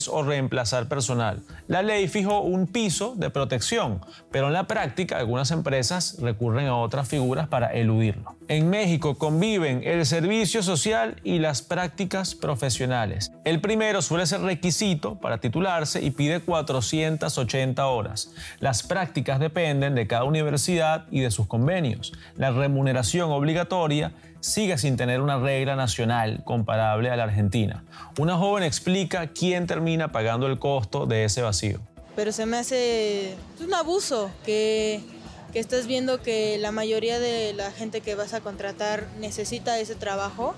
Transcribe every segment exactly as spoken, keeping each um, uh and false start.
o reemplazar personal. La ley fijó un piso de protección, pero en la práctica algunas empresas recurren a otras figuras para eludirlo. En México conviven el servicio social y las prácticas profesionales. El primero suele ser requisito para titularse y pide cuatrocientas ochenta horas. Las prácticas dependen de cada universidad y de sus convenios. La remuneración obligatoria sigue sin tener una regla nacional comparable a la Argentina. Una joven explica quién termina pagando el costo de ese vacío. Pero se me hace un abuso que, que estás viendo que la mayoría de la gente que vas a contratar necesita ese trabajo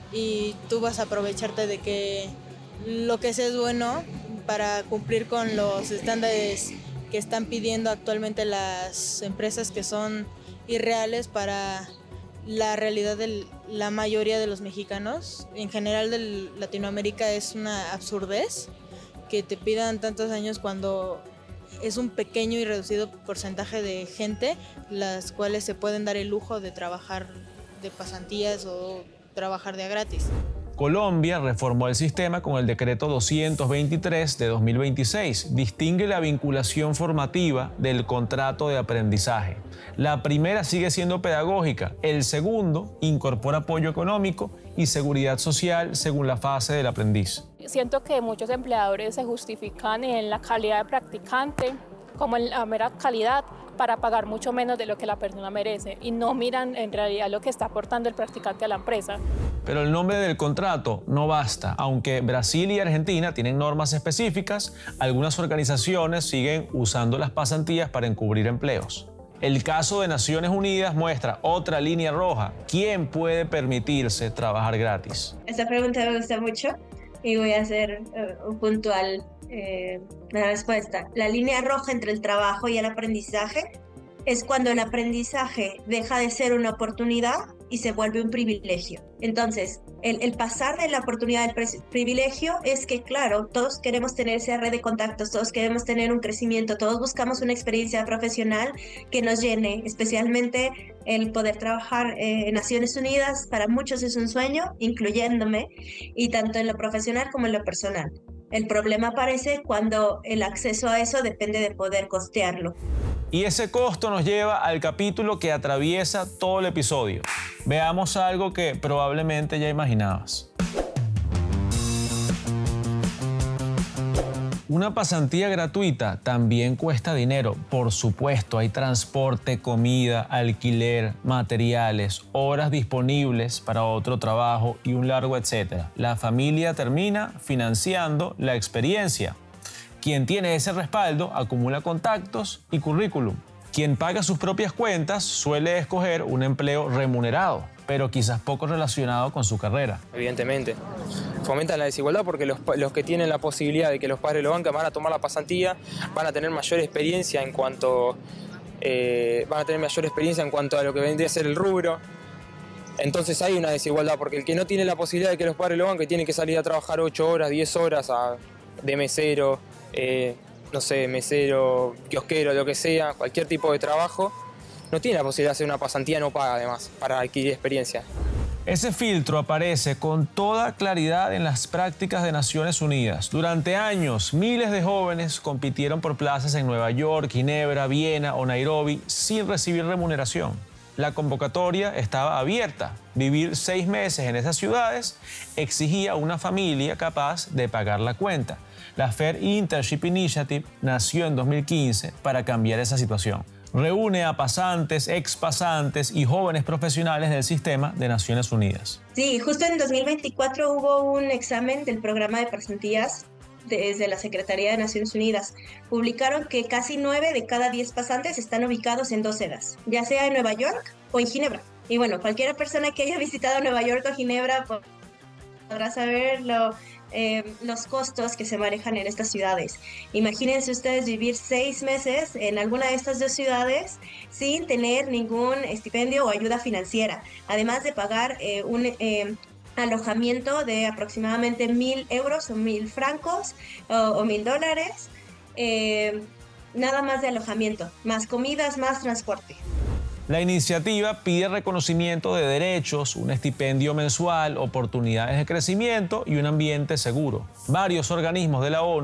y tú vas a aprovecharte de que lo que sea es bueno para cumplir con los estándares que están pidiendo actualmente las empresas, que son irreales para la realidad de la mayoría de los mexicanos. En general de Latinoamérica es una absurdez que te pidan tantos años cuando es un pequeño y reducido porcentaje de gente las cuales se pueden dar el lujo de trabajar de pasantías o trabajar de a gratis. Colombia reformó el sistema con el decreto doscientos veintitrés de dos mil veintiséis. Distingue la vinculación formativa del contrato de aprendizaje. La primera sigue siendo pedagógica. El segundo incorpora apoyo económico y seguridad social según la fase del aprendiz. Siento que muchos empleadores se justifican en la calidad de practicante como en la mera calidad para pagar mucho menos de lo que la persona merece y no miran en realidad lo que está aportando el practicante a la empresa. Pero el nombre del contrato no basta. Aunque Brasil y Argentina tienen normas específicas, algunas organizaciones siguen usando las pasantías para encubrir empleos. El caso de Naciones Unidas muestra otra línea roja. ¿Quién puede permitirse trabajar gratis? Esta pregunta me gusta mucho y voy a hacer uh, puntual eh, la respuesta. La línea roja entre el trabajo y el aprendizaje es cuando el aprendizaje deja de ser una oportunidad y se vuelve un privilegio. Entonces, el, el pasar de la oportunidad al privilegio es que, claro, todos queremos tener esa red de contactos, todos queremos tener un crecimiento, todos buscamos una experiencia profesional que nos llene, especialmente el poder trabajar eh, en Naciones Unidas. Para muchos es un sueño, incluyéndome, y tanto en lo profesional como en lo personal. El problema aparece cuando el acceso a eso depende de poder costearlo. Y ese costo nos lleva al capítulo que atraviesa todo el episodio. Veamos algo que probablemente ya imaginabas. Una pasantía gratuita también cuesta dinero. Por supuesto, hay transporte, comida, alquiler, materiales, horas disponibles para otro trabajo y un largo etcétera. La familia termina financiando la experiencia. Quien tiene ese respaldo acumula contactos y currículum. Quien paga sus propias cuentas suele escoger un empleo remunerado, pero quizás poco relacionado con su carrera. Evidentemente. Fomentan la desigualdad porque los, los que tienen la posibilidad de que los padres lo banquen van a tomar la pasantía, van a tener mayor experiencia en cuanto, eh, van a tener mayor experiencia en cuanto a lo que vendría a ser el rubro. Entonces hay una desigualdad porque el que no tiene la posibilidad de que los padres lo banquen tiene que salir a trabajar ocho horas, diez horas a, de mesero, eh, no sé, mesero, kiosquero, lo que sea, cualquier tipo de trabajo. No tiene la posibilidad de hacer una pasantía no paga, además, para adquirir experiencia. Ese filtro aparece con toda claridad en las prácticas de Naciones Unidas. Durante años, miles de jóvenes compitieron por plazas en Nueva York, Ginebra, Viena o Nairobi sin recibir remuneración. La convocatoria estaba abierta. Vivir seis meses en esas ciudades exigía una familia capaz de pagar la cuenta. La Fair Internship Initiative nació en dos mil quince para cambiar esa situación. Reúne a pasantes, expasantes y jóvenes profesionales del sistema de Naciones Unidas. Sí, justo en dos mil veinticuatro hubo un examen del programa de pasantías desde la Secretaría de Naciones Unidas. Publicaron que casi nueve de cada diez pasantes están ubicados en dos sedes, ya sea en Nueva York o en Ginebra. Y bueno, cualquier persona que haya visitado Nueva York o Ginebra podrá saber lo, eh, los costos que se manejan en estas ciudades. Imagínense ustedes vivir seis meses en alguna de estas dos ciudades sin tener ningún estipendio o ayuda financiera, además de pagar eh, un eh, alojamiento de aproximadamente mil euros o mil francos o, o mil dólares, eh, nada más de alojamiento, más comidas, más transporte. La iniciativa pide reconocimiento de derechos, un estipendio mensual, oportunidades de crecimiento y un ambiente seguro. Varios organismos de la ONU